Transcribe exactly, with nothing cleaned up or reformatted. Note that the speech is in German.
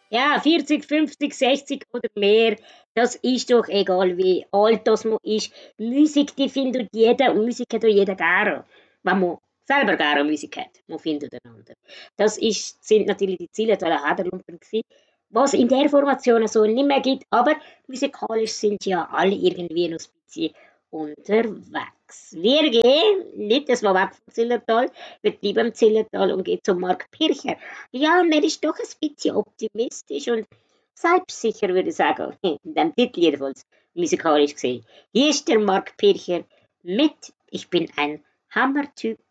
Ja, vierzig, fünfzig, sechzig oder mehr, das ist doch egal, wie alt das man ist. Musik, die findet jeder und Musik hat auch jeder gerne, wenn man selber gerne Musik hat. Man findet einander. Das ist, sind natürlich die Ziele der Haderlumpen gewesen, was in der Formation so nicht mehr gibt, aber musikalisch sind ja alle irgendwie noch ein bisschen unterwegs. Wir gehen nicht das mal weg vom Zillertal, wir bleiben im Zillertal und gehen zum Mark Pircher. Ja, und er ist doch ein bisschen optimistisch und selbstsicher, würde ich sagen. In dem Titel jedenfalls, musikalisch gesehen. Hier ist der Mark Pircher mit Ich bin ein Hammertyp